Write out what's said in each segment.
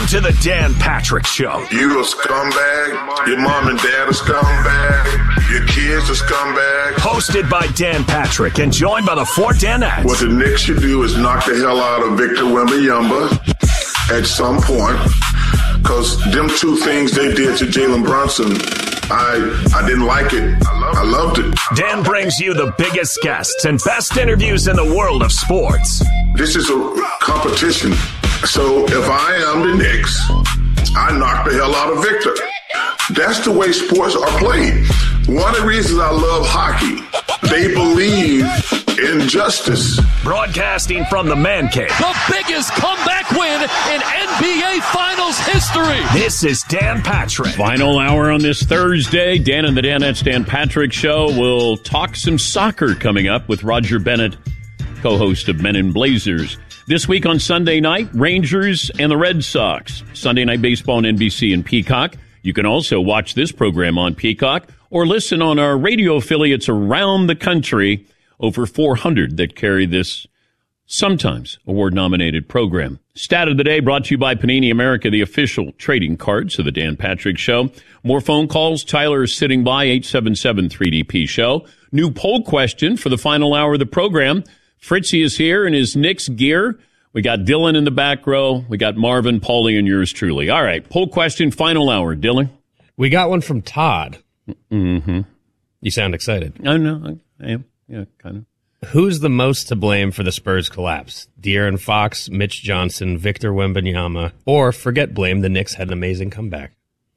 to the Dan Patrick Show. You a scumbag. Your mom and dad a scumbag. Your kids a scumbag. Hosted by Dan Patrick and joined by the four Danettes. What the Knicks should do is knock the hell out of Victor Wembanyama at some point, because them two things they did to Jalen Brunson, I didn't like it. I loved it. Dan brings you the biggest guests and best interviews in the world of sports. This is a competition. So if I am the Knicks, I knock the hell out of Victor. That's the way sports are played. One of the reasons I love hockey, they believe in justice. Broadcasting from the Man Cave. The biggest comeback win in NBA Finals history. This is Dan Patrick. Final hour on this Thursday. Dan and the Danettes, Dan Patrick Show. We'll talk some soccer coming up with Roger Bennett, co-host of Men in Blazers. This week on Sunday night, Rangers and the Red Sox. Sunday Night Baseball on NBC and Peacock. You can also watch this program on Peacock or listen on our radio affiliates around the country. Over 400 that carry this sometimes award-nominated program. Stat of the day brought to you by Panini America, the official trading cards of the Dan Patrick Show. More phone calls. Tyler is sitting by, 877-3DP-SHOW. New poll question for the final hour of the program. Fritzy is here in his Knicks gear. We got Dylan in the back row. We got Marvin, Paulie, and yours truly. All right, poll question, final hour. Dylan? We got one from Todd. Mm-hmm. You sound excited. I know, I am. Yeah, kind of. Who's the most to blame for the Spurs collapse? De'Aaron Fox, Mitch Johnson, Victor Wembanyama, or forget blame, the Knicks had an amazing comeback?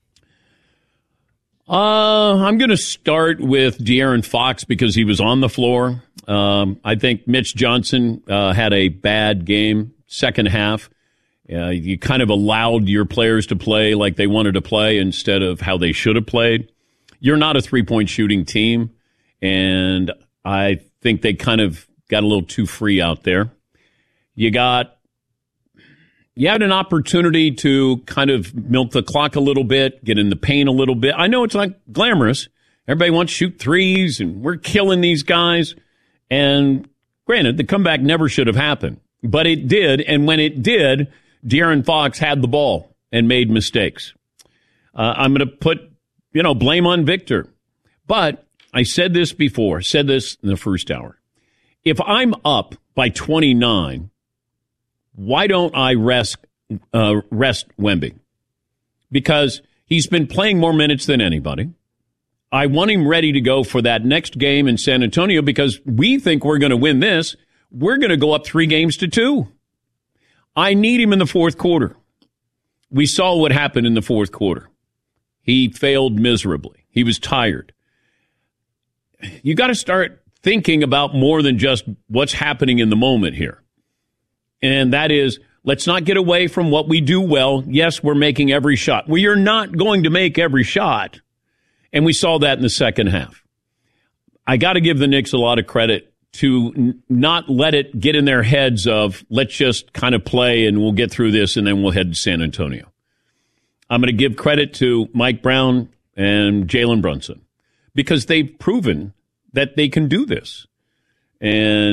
I'm going to start with De'Aaron Fox because he was on the floor. I think Mitch Johnson had a bad game, second half. You kind of allowed your players to play like they wanted to play instead of how they should have played. You're not a three-point shooting team, and I think they kind of got a little too free out there. You had an opportunity to kind of milk the clock a little bit, get in the paint a little bit. I know it's not glamorous. Everybody wants to shoot threes, and we're killing these guys. And granted, the comeback never should have happened, but it did. And when it did, De'Aaron Fox had the ball and made mistakes. I'm going to put, blame on Victor. But I said this before, said this in the first hour. If I'm up by 29, why don't I rest Wemby? Because he's been playing more minutes than anybody. I want him ready to go for that next game in San Antonio because we think we're going to win this. We're going to go up 3-2. I need him in the fourth quarter. We saw what happened in the fourth quarter. He failed miserably. He was tired. You got to start thinking about more than just what's happening in the moment here. And that is, let's not get away from what we do well. Yes, we're making every shot. We are not going to make every shot. And we saw that in the second half. I got to give the Knicks a lot of credit to not let it get in their heads of, let's just kind of play and we'll get through this and then we'll head to San Antonio. I'm going to give credit to Mike Brown and Jalen Brunson, because they've proven that they can do this. And